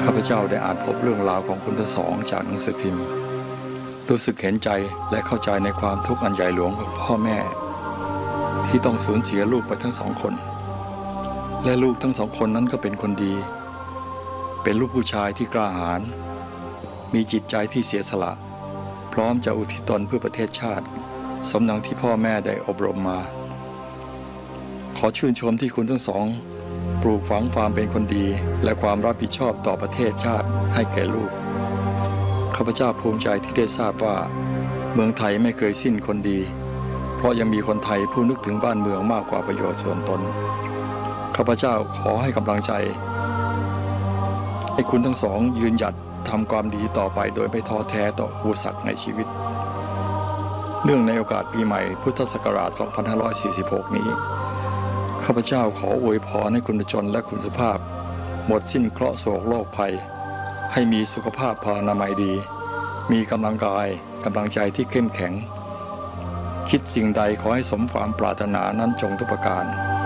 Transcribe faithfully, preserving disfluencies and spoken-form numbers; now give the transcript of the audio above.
ข้าพเจ้าได้อ่านพบเรื่องราวของคุณทั้งสองจากหนังสือพิมพ์รู้สึกเห็นใจและเข้าใจในความทุกข์อันใหญ่หลวงของพ่อแม่ที่ต้องสูญเสียลูกไปทั้งสองคนและลูกทั้งสองคนนั้นก็เป็นคนดีเป็นลูกผู้ชายที่กล้าหาญมีจิตใจที่เสียสละพร้อมจะอุทิศตนเพื่อประเทศชาติสมดังที่พ่อแม่ได้อบรมมาขอชื่นชมที่คุณทั้งสองปลูกฝังความเป็นคนดีและความรับผิดชอบต่อประเทศชาติให้แก่ลูกข้าพเจ้าภูมิใจที่ได้ทราบว่าเมืองไทยไม่เคยสิ้นคนดีเพราะยังมีคนไทยผู้นึกถึงบ้านเมืองมากกว่าประโยชน์ส่วนตนข้าพเจ้าขอให้กำลังใจให้คุณทั้งสองยืนหยัดทำความดีต่อไปโดยไม่ท้อแท้ต่ออุปสรรคในชีวิตเนื่องในโอกาสปีใหม่พุทธศักราช สองพันห้าร้อยสี่สิบหก นี้ข้าพเจ้าขออวยพรให้คุณชนและคุณสุภาพหมดสิ้นเคราะห์โศกโรคภัยให้มีสุขภาพพลานามัยดีมีกำลังกายกำลังใจที่เข้มแข็งคิดสิ่งใดขอให้สมความปรารถนานั้นจงทุกประการ